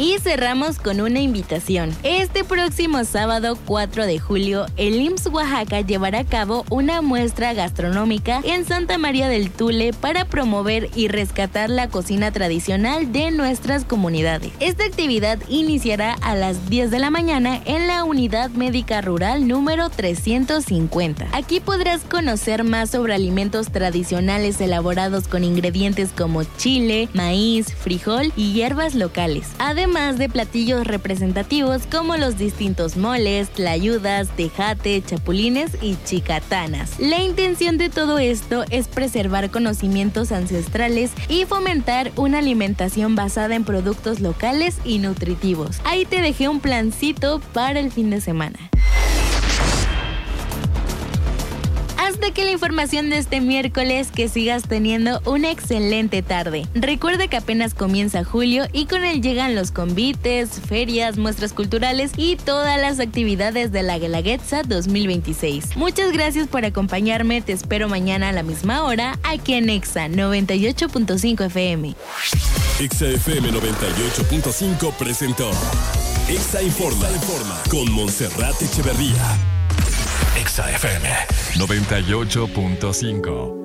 Y cerramos con una invitación. Este próximo sábado 4 de julio, el IMSS Oaxaca llevará a cabo una muestra gastronómica en Santa María del Tule para promover y rescatar la cocina tradicional de nuestras comunidades. Esta actividad iniciará a las 10 de la mañana en la Unidad Médica Rural número 350. Aquí podrás conocer más sobre alimentos tradicionales elaborados con ingredientes como chile, maíz, frijol y hierbas locales, además de platillos representativos como los distintos moles, tlayudas, tejate, chapulines y chicatanas. La intención de todo esto es preservar conocimientos ancestrales y fomentar una alimentación basada en productos locales y nutritivos. Ahí te dejé un plancito para el fin de semana. Hasta aquí la información de este miércoles, que sigas teniendo una excelente tarde. Recuerda que apenas comienza julio y con él llegan los convites, ferias, muestras culturales y todas las actividades de la Guelaguetza 2026. Muchas gracias por acompañarme, te espero mañana a la misma hora aquí en Exa 98.5 FM. Exa FM 98.5 presentó Exa Informa con Montserrat Echeverría. Exa FM 98.5.